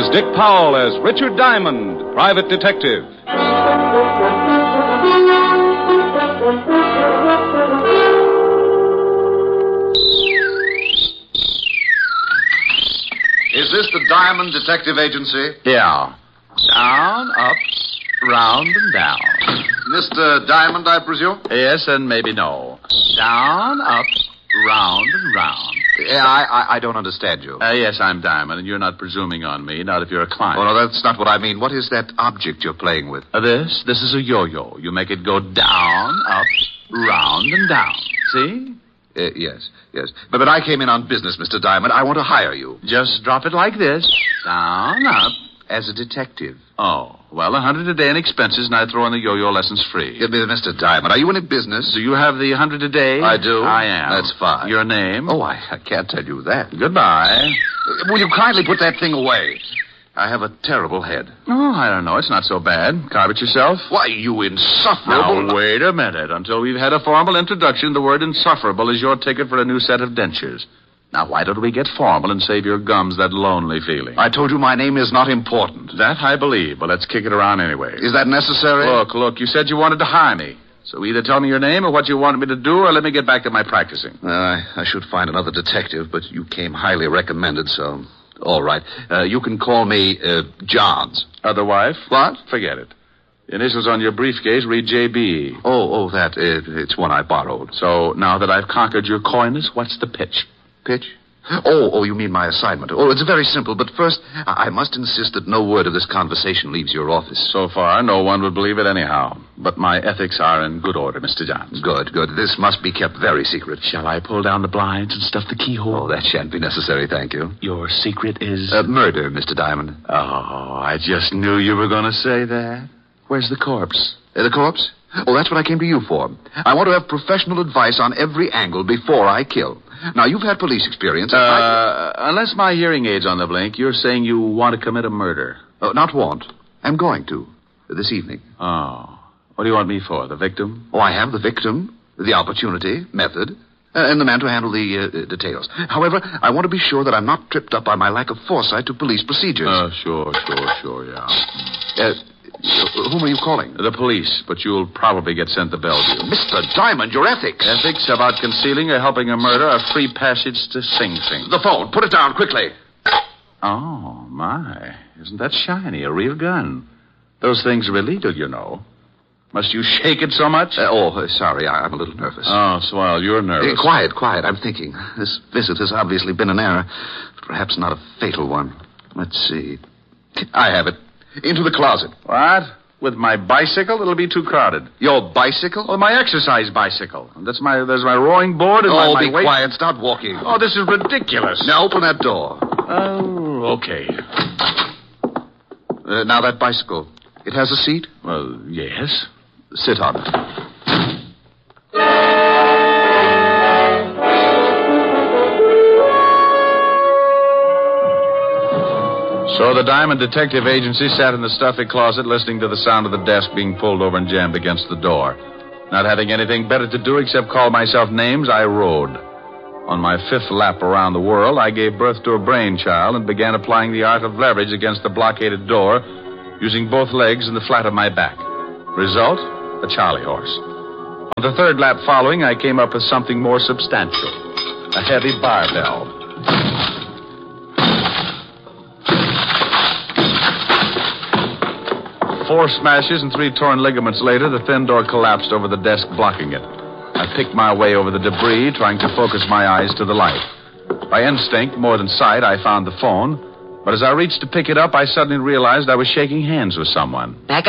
Dick Powell as Richard Diamond, private detective. Is this the Diamond Detective Agency? Yeah. Down, up, round, and down. Mr. Diamond, I presume? Yes, and maybe no. Down, up, round, and round. Yeah, I don't understand you. Yes, I'm Diamond, and you're not presuming on me, not if you're a client. Oh, no, that's not what I mean. What is that object you're playing with? This is a yo-yo. You make it go down, up, round, and down. See? Yes. But I came in on business, Mr. Diamond. I want to hire you. Just drop it like this. Down, up. As a detective. Oh, well, $100 a day in expenses, and I throw in the yo-yo lessons free. Mr. Diamond, are you in a business? Do you have the $100 a day? I do. I am. That's fine. Your name? Oh, I can't tell you that. Goodbye. Will you kindly put that thing away? I have a terrible head. Oh, I don't know. It's not so bad. Carve it yourself. Why, you insufferable... Now, wait a minute. Until we've had a formal introduction, the word insufferable is your ticket for a new set of dentures. Now, why don't we get formal and save your gums that lonely feeling? I told you my name is not important. That I believe, but let's kick it around anyway. Is that necessary? Look, you said you wanted to hire me. So either tell me your name or what you wanted me to do, or let me get back to my practicing. I should find another detective, but you came highly recommended, so... All right. You can call me, Johns. Otherwise? What? Forget it. The initials on your briefcase read J.B. Oh, that, it's one I borrowed. So now that I've conquered your coyness, what's the pitch? Pitch? Oh, you mean my assignment. Oh, it's very simple, but first, I must insist that no word of this conversation leaves your office. So far, no one would believe it anyhow. But my ethics are in good order, Mr. Johns. Good. This must be kept very secret. Shall I pull down the blinds and stuff the keyhole? Oh, that shan't be necessary, thank you. Your secret is... murder, Mr. Diamond. Oh, I just knew you were going to say that. Where's the corpse? The corpse? Oh, that's what I came to you for. I want to have professional advice on every angle before I kill. Now, you've had police experience. Unless my hearing aid's on the blink, you're saying you want to commit a murder. Not want. I'm going to. This evening. Oh. What do you want me for? The victim? Oh, I have the victim, the opportunity, method, and the man to handle the details. However, I want to be sure that I'm not tripped up by my lack of foresight to police procedures. Sure, yeah. Whom are you calling? The police, but you'll probably get sent to Bellevue. Mr. Diamond, your ethics. Ethics about concealing or helping a murder are free passage to Sing Sing. The phone. Put it down quickly. Oh, my. Isn't that shiny? A real gun. Those things are illegal, you know. Must you shake it so much? Sorry. I'm a little nervous. Oh, swell. You're nervous. Quiet. I'm thinking. This visit has obviously been an error. Perhaps not a fatal one. Let's see. I have it. Into the closet. What? With my bicycle? It'll be too crowded. Your bicycle? Oh, my exercise bicycle. There's my rowing board and my be quiet. Stop walking. Oh, this is ridiculous. Now open that door. Oh, okay. Now that bicycle. It has a seat? Well, yes. Sit on it. So the Diamond Detective Agency sat in the stuffy closet listening to the sound of the desk being pulled over and jammed against the door. Not having anything better to do except call myself names, I rode. On my fifth lap around the world, I gave birth to a brainchild and began applying the art of leverage against the blockaded door, using both legs and the flat of my back. Result? A Charlie horse. On the third lap following, I came up with something more substantial. A heavy barbell. Four smashes and 3 torn ligaments later, the thin door collapsed over the desk, blocking it. I picked my way over the debris, trying to focus my eyes to the light. By instinct, more than sight, I found the phone. But as I reached to pick it up, I suddenly realized I was shaking hands with someone. Back